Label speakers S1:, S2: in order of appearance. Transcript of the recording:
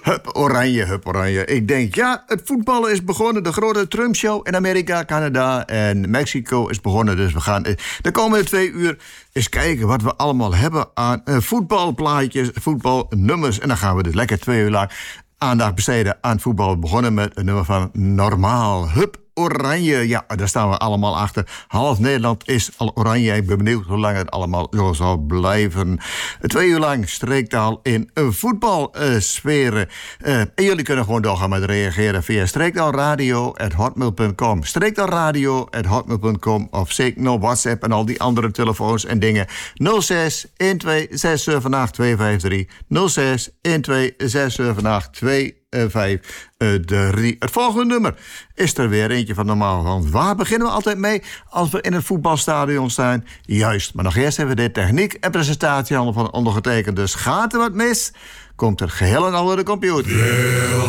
S1: Hup oranje. Ik denk, ja, het voetballen is begonnen. De grote Trump-show in Amerika, Canada en Mexico is begonnen. Dus we gaan de komende 2 uur eens kijken wat we allemaal hebben aan voetbalplaatjes, voetbalnummers. En dan gaan we dus lekker 2 uur lang aandacht besteden aan voetbal. Begonnen met een nummer van Normaal. Hup oranje. Ja, daar staan we allemaal achter. Half Nederland is al oranje. Ik ben benieuwd hoe lang het allemaal zo zal blijven. 2 uur lang streektaal in voetbalsferen. En jullie kunnen gewoon doorgaan met reageren via streektaalradio@hotmail.com. Streektaalradio@hotmail.com of zeker WhatsApp en al die andere telefoons en dingen. 06 12 678 253. 06 12 678 253. Het volgende nummer is er weer eentje van Normaal. Want waar beginnen we altijd mee als we in het voetbalstadion zijn? Juist, maar nog eerst hebben we de techniek en presentatie van ondergetekend. Dus gaat er wat mis, komt er geheel en al door de computer.